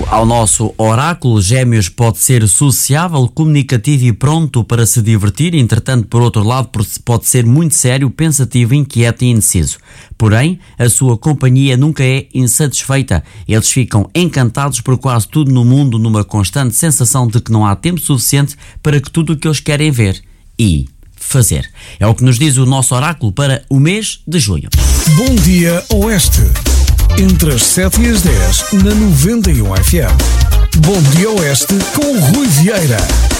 ao nosso oráculo, Gêmeos pode ser sociável, comunicativo e pronto para se divertir. Entretanto, por outro lado, pode ser muito sério, pensativo, inquieto e indeciso. Porém, a sua companhia nunca é insatisfeita. Eles ficam encantados por quase tudo no mundo, numa constante sensação de que não há tempo suficiente para que tudo o que eles querem ver e fazer. É o que nos diz o nosso oráculo para o mês de junho. Bom dia, Oeste. Entre as 7 e as 10, na 91 FM. Bom dia, Oeste, com o Rui Vieira.